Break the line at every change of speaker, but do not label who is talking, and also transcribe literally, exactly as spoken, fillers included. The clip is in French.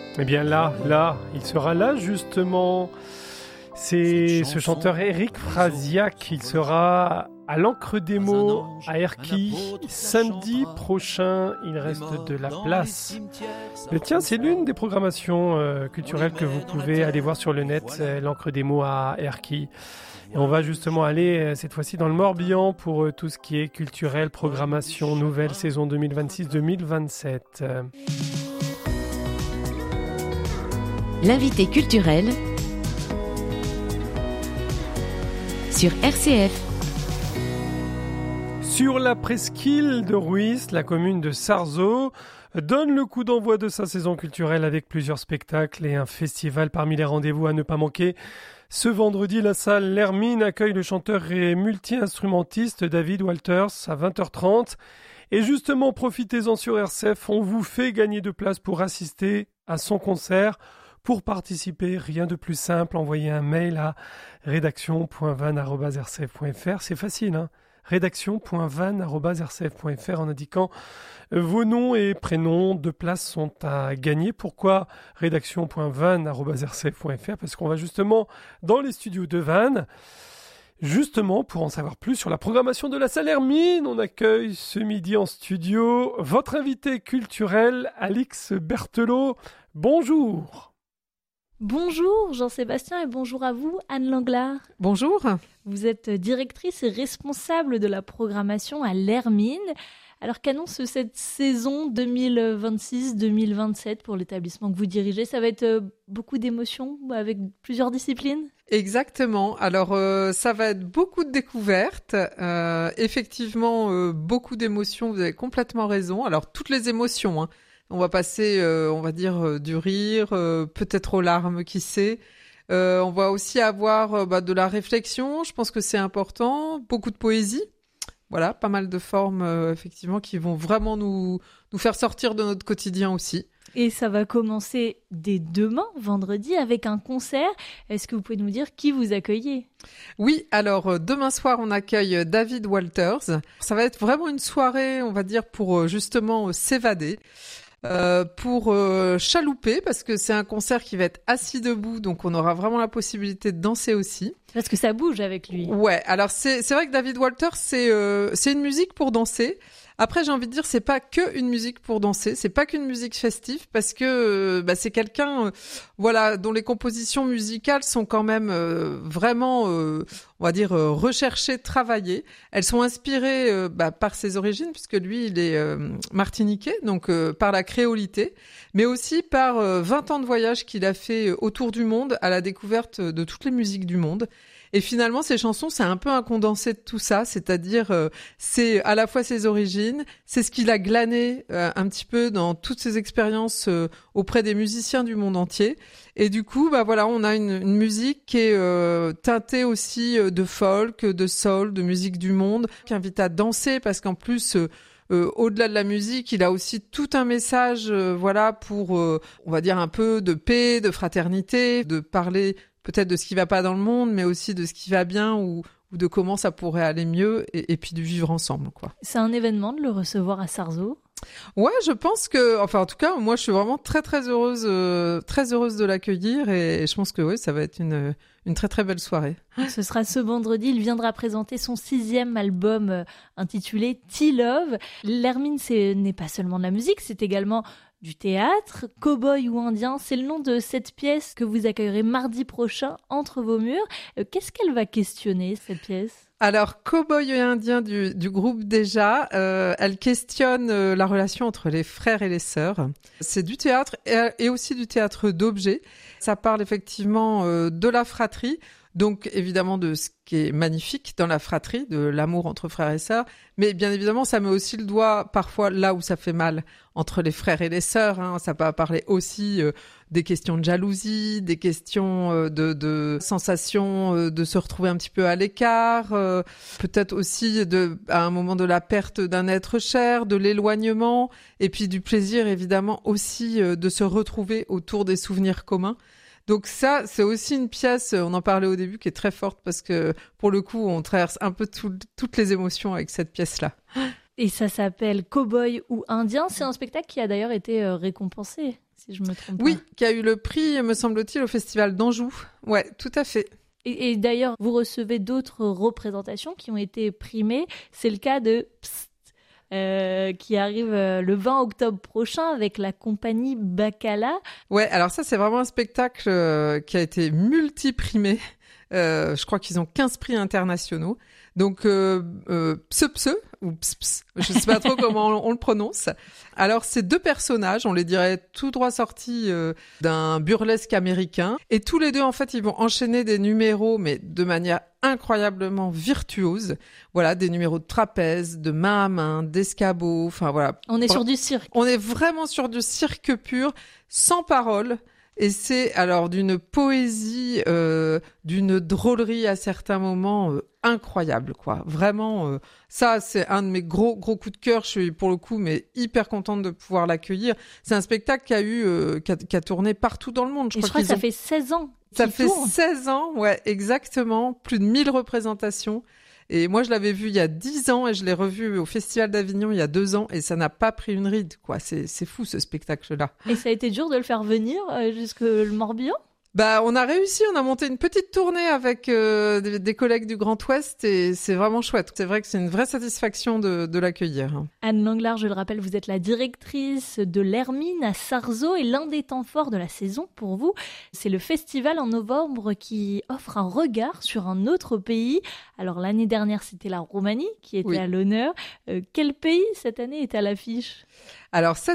Eh bien là, là, il sera là justement. C'est ce chanteur Eric Frasiac. Il sera à l'Ancre des mots à Erquy samedi prochain. Il reste de la place. Mais tiens, c'est l'une des programmations euh, culturelles que vous pouvez aller voir sur le net, euh, l'Ancre des mots à Erquy. Et on va justement aller euh, cette fois-ci dans le Morbihan pour euh, tout ce qui est culturel, programmation, nouvelle saison deux mille vingt-six deux mille vingt-sept. Euh.
L'invité culturel sur R C F.
Sur la presqu'île de Ruis, la commune de Sarzeau donne le coup d'envoi de sa saison culturelle avec plusieurs spectacles et un festival parmi les rendez-vous à ne pas manquer. Ce vendredi, la salle L'Hermine accueille le chanteur et multi-instrumentiste David Walters à vingt heures trente. Et justement, profitez-en sur R C F, on vous fait gagner de place pour assister à son concert. Pour participer, rien de plus simple, envoyez un mail à rédaction point van arobase r c f point f r. C'est facile, hein rédaction point van arobase r c f point f r en indiquant vos noms et prénoms. Deux places sont à gagner. Pourquoi rédaction point van arobase r c f point f r? Parce qu'on va justement dans les studios de Vannes. Justement, pour en savoir plus sur la programmation de la salle Hermine, on accueille ce midi en studio votre invité culturel, Alix Berthelot. Bonjour.
Bonjour Jean-Sébastien et bonjour à vous Anne Langlard.
Bonjour.
Vous êtes directrice et responsable de la programmation à l'Hermine. Alors qu'annonce cette saison deux mille vingt-six deux mille vingt-sept pour l'établissement que vous dirigez? Ça va être beaucoup d'émotions avec plusieurs disciplines?
Exactement. Alors euh, ça va être beaucoup de découvertes, euh, effectivement euh, beaucoup d'émotions, vous avez complètement raison. Alors toutes les émotions, hein. On va passer, euh, on va dire, euh, du rire, euh, peut-être aux larmes, qui sait. Euh, on va aussi avoir euh, bah, de la réflexion, je pense que c'est important, beaucoup de poésie. Voilà, pas mal de formes, euh, effectivement, qui vont vraiment nous, nous faire sortir de notre quotidien aussi.
Et ça va commencer dès demain, vendredi, avec un concert. Est-ce que vous pouvez nous dire qui vous accueillez?
Oui, alors euh, demain soir, on accueille David Walters. Ça va être vraiment une soirée, on va dire, pour euh, justement euh, s'évader. Euh, pour euh, chalouper, parce que c'est un concert qui va être assis debout, donc on aura vraiment la possibilité de danser aussi.
Parce que ça bouge avec lui.
Ouais, alors c'est c'est vrai que David Walters, c'est euh, c'est une musique pour danser. Après, j'ai envie de dire, c'est pas que une musique pour danser, c'est pas qu'une musique festive, parce que euh, bah, c'est quelqu'un, euh, voilà, dont les compositions musicales sont quand même euh, vraiment, euh, on va dire, euh, recherchées, travaillées. Elles sont inspirées euh, bah, par ses origines, puisque lui, il est euh, martiniquais, donc euh, par la créolité, mais aussi par euh, vingt ans de voyage qu'il a fait autour du monde à la découverte de toutes les musiques du monde. Et finalement, ces chansons, c'est un peu un condensé de tout ça, c'est-à-dire euh, c'est à la fois ses origines, c'est ce qu'il a glané euh, un petit peu dans toutes ses expériences euh, auprès des musiciens du monde entier. Et du coup, bah voilà, on a une, une musique qui est euh, teintée aussi euh, de folk, de soul, de musique du monde, qui invite à danser parce qu'en plus euh, Euh, au-delà de la musique, il a aussi tout un message, euh, voilà, pour, euh, on va dire, un peu de paix, de fraternité, de parler peut-être de ce qui va pas dans le monde, mais aussi de ce qui va bien ou, ou de comment ça pourrait aller mieux, et, et puis de vivre ensemble, quoi.
C'est un événement de le recevoir à Sarzeau?
Ouais, je pense que, enfin, en tout cas, moi, je suis vraiment très, très heureuse, euh, très heureuse de l'accueillir, et, et je pense que oui, ça va être une, une très, très belle soirée.
Ce sera ce vendredi. Il viendra présenter son sixième album euh, intitulé T-Love. L'Hermine, ce n'est pas seulement de la musique, c'est également du théâtre. Cowboy ou Indien, c'est le nom de cette pièce que vous accueillerez mardi prochain entre vos murs. Euh, qu'est-ce qu'elle va questionner, cette pièce ?
Alors, Cowboy et Indien du, du groupe déjà, euh, elle questionne euh, la relation entre les frères et les sœurs. C'est du théâtre et, et aussi du théâtre d'objets. Ça parle effectivement euh, de la fratrie, donc évidemment de ce qui est magnifique dans la fratrie, de l'amour entre frères et sœurs, mais bien évidemment ça met aussi le doigt parfois là où ça fait mal entre les frères et les sœurs, hein. Ça peut parler aussi euh, des questions de jalousie, des questions euh, de, de sensations euh, de se retrouver un petit peu à l'écart, euh, peut-être aussi de, à un moment de la perte d'un être cher, de l'éloignement, et puis du plaisir évidemment aussi euh, de se retrouver autour des souvenirs communs. Donc ça, c'est aussi une pièce, on en parlait au début, qui est très forte parce que pour le coup, on traverse un peu tout, toutes les émotions avec cette pièce-là.
Et ça s'appelle Cowboy ou Indien. C'est un spectacle qui a d'ailleurs été euh, récompensé, si je me trompe pas.
Oui, qui a eu le prix, me semble-t-il, au Festival d'Anjou. Ouais, tout à fait.
Et, et d'ailleurs, vous recevez d'autres représentations qui ont été primées. C'est le cas de Psst, euh, qui arrive euh, le vingt octobre prochain avec la compagnie Bacala.
Ouais, alors ça, c'est vraiment un spectacle euh, qui a été multiprimé. Euh, je crois qu'ils ont quinze prix internationaux. Donc, euh, euh, Pse Pse, ou Ps Ps, je sais pas trop comment on, on le prononce. Alors, c'est deux personnages, on les dirait tout droit sortis euh, d'un burlesque américain. Et tous les deux, en fait, ils vont enchaîner des numéros, mais de manière incroyablement virtuose. Voilà, des numéros de trapèze, de main à main, d'escabeau, enfin voilà.
On est sur du cirque.
On est vraiment sur du cirque pur, sans parole. Et c'est alors d'une poésie, euh, d'une drôlerie à certains moments euh, incroyable, quoi. Vraiment, euh, ça c'est un de mes gros gros coups de cœur. Je suis pour le coup, mais hyper contente de pouvoir l'accueillir. C'est un spectacle qui a eu, euh, qui, a, qui a tourné partout dans le monde. Je
Et
crois,
je crois que ça
ont...
fait seize ans.
Ça fait
tourne.
seize ans, ouais, exactement. Plus de mille représentations. Et moi, je l'avais vu il y a dix ans et je l'ai revu au Festival d'Avignon il y a deux ans et ça n'a pas pris une ride, quoi. C'est, c'est fou, ce spectacle-là.
Et ça a été dur de le faire venir euh, jusque le Morbihan ?
Bah, on a réussi, on a monté une petite tournée avec euh, des, des collègues du Grand Ouest et c'est vraiment chouette. C'est vrai que c'est une vraie satisfaction de, de l'accueillir.
Anne Langlard, je le rappelle, vous êtes la directrice de l'Hermine à Sarzeau et l'un des temps forts de la saison pour vous, c'est le festival en novembre qui offre un regard sur un autre pays. Alors l'année dernière, c'était la Roumanie qui était
Oui.
à l'honneur. Euh, quel pays cette année est à l'affiche ?
Alors cette